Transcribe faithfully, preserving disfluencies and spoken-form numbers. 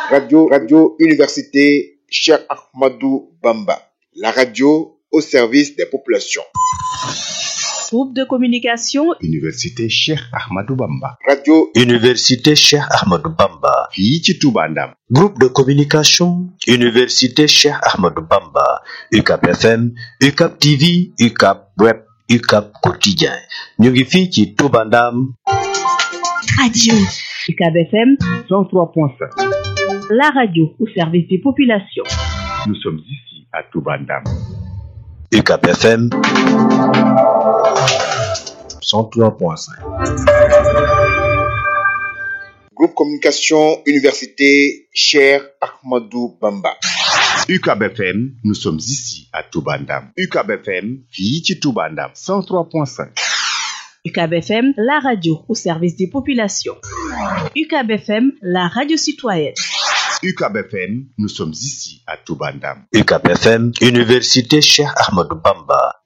Radio, radio Université Cheikh Ahmadou Bamba. La radio au service des populations. Groupe de communication Université Cheikh Ahmadou Bamba. Radio Université Cheikh Ahmadou Bamba. fii ci Touba Ndam. Groupe de communication Université Cheikh Ahmadou Bamba. U C A B F M, U C A B T V, U C A B Web, U C A B Quotidien. ñu ngi fii ci Touba Ndam. Radio U C A B F M cent trois point sept. la radio au service des populations. Nous sommes ici à Touba Ndam. U C A B F M cent trois point cinq. Groupe Communication Université Cheikh Ahmadou Bamba. U C A B F M, nous sommes ici à Touba Ndam. U C A B F M, fii ci Touba Ndam. cent trois point cinq. U C A B F M, la radio au service des populations. U C A B F M, la radio citoyenne. U C A B F M, nous sommes ici à Touba Ndam. U C A B F M, Université Cheikh Ahmadou Bamba.